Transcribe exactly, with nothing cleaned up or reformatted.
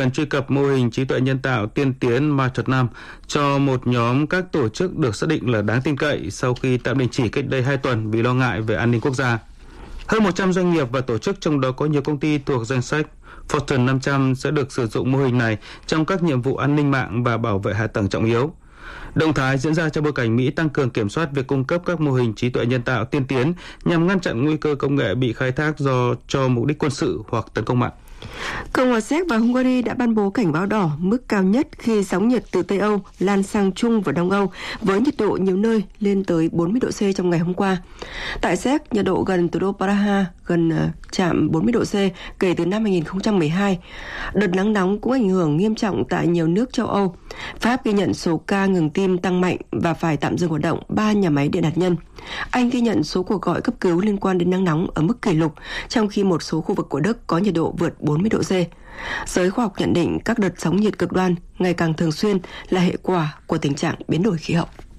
quyền truy cập mô hình trí tuệ nhân tạo tiên tiến Masternam cho một nhóm các tổ chức được xác định là đáng tin cậy sau khi tạm đình chỉ cách đây hai tuần vì lo ngại về an ninh quốc gia. Hơn một trăm doanh nghiệp và tổ chức, trong đó có nhiều công ty thuộc danh sách Fortune năm trăm, sẽ được sử dụng mô hình này trong các nhiệm vụ an ninh mạng và bảo vệ hạ tầng trọng yếu. Động thái diễn ra trong bối cảnh Mỹ tăng cường kiểm soát việc cung cấp các mô hình trí tuệ nhân tạo tiên tiến nhằm ngăn chặn nguy cơ công nghệ bị khai thác do cho mục đích quân sự hoặc tấn công mạng. Cộng hòa Séc và Hungary đã ban bố cảnh báo đỏ mức cao nhất khi sóng nhiệt từ Tây Âu lan sang Trung và Đông Âu với nhiệt độ nhiều nơi lên tới bốn mươi độ C trong ngày hôm qua. Tại Séc, nhiệt độ gần thủ đô Praha gần chạm bốn mươi độ C kể từ năm hai nghìn không trăm mười hai. Đợt nắng nóng cũng ảnh hưởng nghiêm trọng tại nhiều nước châu Âu. Pháp ghi nhận số ca ngừng tim tăng mạnh và phải tạm dừng hoạt động ba nhà máy điện hạt nhân. Anh ghi nhận số cuộc gọi cấp cứu liên quan đến nắng nóng ở mức kỷ lục, trong khi một số khu vực của Đức có nhiệt độ vượt bốn mươi độ C. Giới khoa học nhận định các đợt sóng nhiệt cực đoan ngày càng thường xuyên là hệ quả của tình trạng biến đổi khí hậu.